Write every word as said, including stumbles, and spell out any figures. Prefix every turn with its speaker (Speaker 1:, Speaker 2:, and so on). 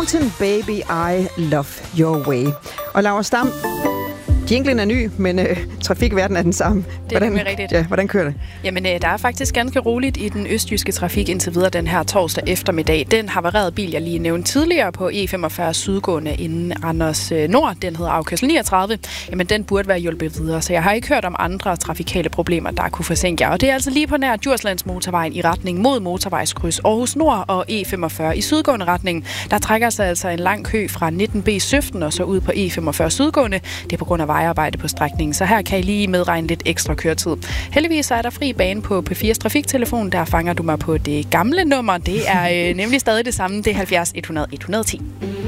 Speaker 1: Mountain Baby, I Love Your Way. Og Laura Stam, jinglen er ny, men øh, trafikverdenen er den samme.
Speaker 2: Det er nemlig rigtigt.
Speaker 1: Ja, hvordan kører det?
Speaker 2: Jamen, øh, der er faktisk ganske roligt i den østjyske trafik indtil videre den her torsdag eftermiddag. Den havarerede bil, jeg lige nævnte tidligere på E femogfyrre sydgående inden Randers øh, Nord, den hedder afkørsel niogtredive, jamen den burde være hjulpet videre, så jeg har ikke hørt om andre trafikale problemer, der kunne forsinke jer. Og det er altså lige på nær Djurslands motorvejen i retning mod motorvejskryds Aarhus Nord og E femogfyrre i sydgående retning. Der trækker sig altså en lang kø fra nitten B Søften og så ud på E femogfyrre sydgående. Det er på grund af vejarbejde på strækningen, så her kan I lige medregne lidt ekstra køretid. Heldigvis er der fri bane på P fires trafiktelefon. Der fanger du mig på det gamle nummer. Det er øh, nemlig stadig det samme. Det er halvfjerds et hundrede et hundrede og ti.